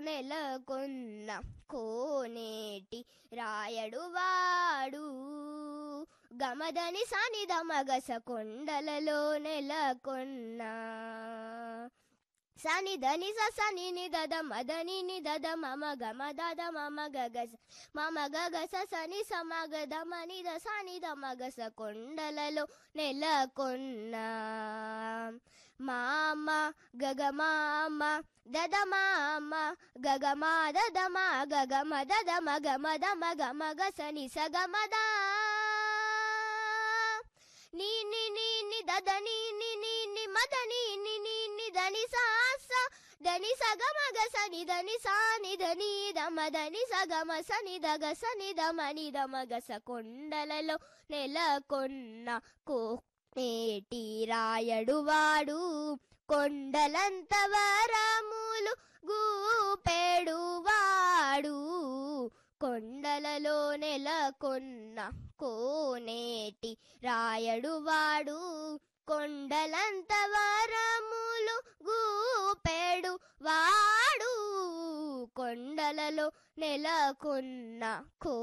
నెలకొన్న కోనేటి రాయడువాడు గమదని సనిద మగస కొండలలో నెలకొన్న సని దని సని నిదద మదని నిదద మమ గమ దద మమ గగస సని సమగద మనిద సనిద మగస కొండలలో నెలకొన్న మామ గగమామ దద మామ గగమా దద మా గగమ దద మగమ దమ గమ గసని సగమద నీ ని ని ని దద ని ని ని ని మద ని ని ని ని దని సా దని సగమ గసని దని సాని దని దమదని సగమ సని దగ సని దమని దమగస కొండలలో నెలకొన్న కోనేటి రాయడువాడు కొండలంత వరములు గూపెడువాడు కొండలలో నెలకొన్న కోనేటి రాయడువాడు కొండలంత వరములు గూపెడు వాడు కొండలలో నెలకొన్న